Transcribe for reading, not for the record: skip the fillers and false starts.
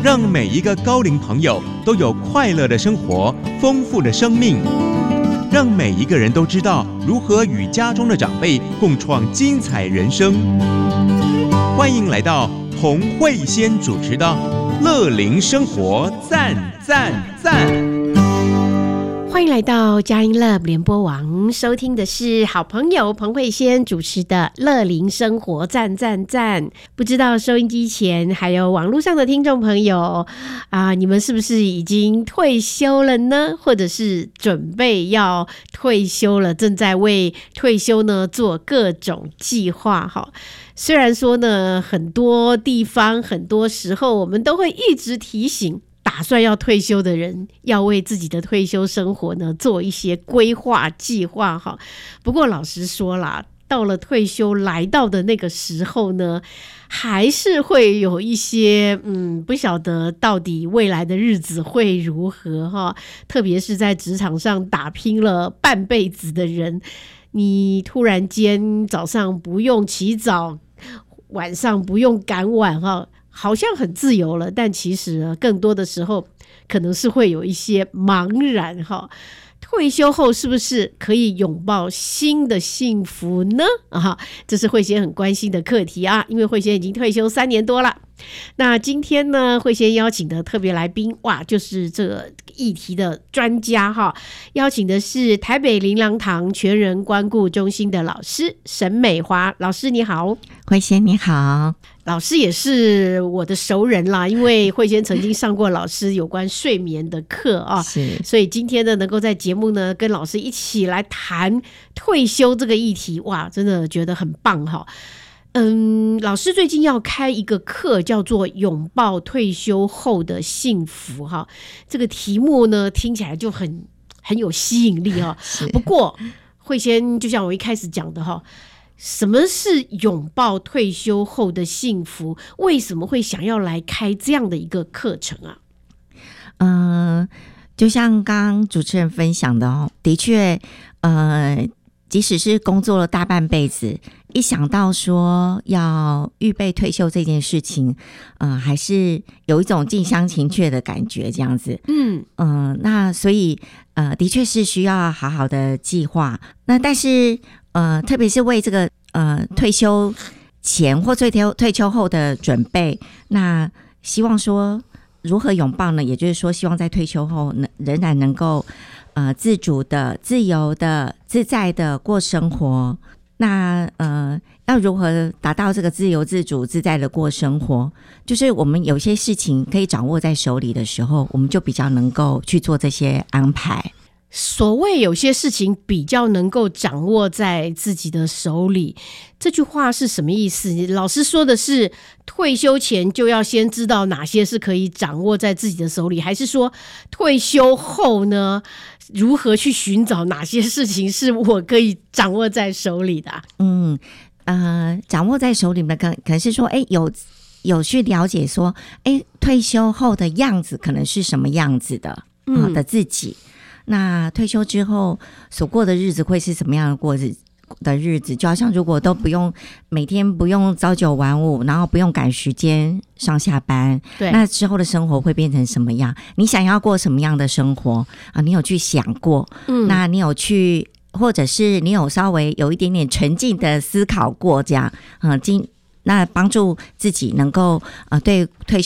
让每一个高龄朋友都有快乐的生活，丰富的生命，让每一个人都知道如何与家中的长辈共创精彩人生。欢迎来到洪慧仙主持的乐龄生活赞赞赞。 欢迎来到佳音 Love 联播网，收听的是好朋友彭慧仙主持的乐龄生活赞赞赞。不知道收音机前还有网络上的听众朋友你们是不是已经退休了呢？或者是准备要退休了，正在为退休呢做各种计划哈。虽然说呢，很多地方很多时候我们都会一直提醒打算要退休的人要为自己的退休生活呢做一些规划计划哈。不过老实说啦，到了退休来到的那个时候呢，还是会有一些不晓得到底未来的日子会如何哈。特别是在职场上打拼了半辈子的人，你突然间早上不用起早，晚上不用赶晚哈，好像很自由了，但其实更多的时候可能是会有一些茫然哈。退休后是不是可以拥抱新的幸福呢？这是慧仙很关心的课题啊，因为慧仙已经退休3年多了。那今天呢，慧仙邀请的特别来宾就是这个议题的专家哈，邀请的是台北灵粮堂全人关顾中心的老师沈美华老师。你好。 慧仙你好。 老师也是我的熟人啦，因为慧仙曾经上过老师有关睡眠的课啊，所以今天呢能够在节目呢跟老师一起来谈退休这个议题，哇，真的觉得很棒哈。老师最近要开一个课，叫做拥抱退休后的幸福哈。这个题目呢听起来就很有吸引力哈。不过慧仙就像我一开始讲的哈，什么是拥抱退休后的幸福？为什么会想要来开这样的一个课程啊？ 就像刚刚主持人分享的哦，的确，即使是工作了大半辈子，一想到说要预备退休这件事情，还是有一种近乡情怯的感觉，这样子。那所以的确是需要好好的计划。那但是特别是为这个退休前或退休后的准备，那希望说如何拥抱呢？也就是说，希望在退休后仍然能够自主的、自由的、自在的过生活。那要如何达到这个自由自主自在的过生活？就是我们有些事情可以掌握在手里的时候，我们就比较能够去做这些安排。 所谓有些事情比较能够掌握在自己的手里，这句话是什么意思？老师说的是退休前就要先知道哪些是可以掌握在自己的手里，还是说退休后呢，如何去寻找哪些事情是我可以掌握在手里的掌握在手里面可能是说有去了解说退休后的样子可能是什么样子的的自己。那退休之后所过的日子会是什么样的日子？就好像如果都不用每天不用朝九晚五，然后不用赶时间上下班，对，那之后的生活会变成什么样？你想要过什么样的生活你有去想过？那你有去，或者是你有稍微有一点点沉浸的思考过这样那帮助自己能够对退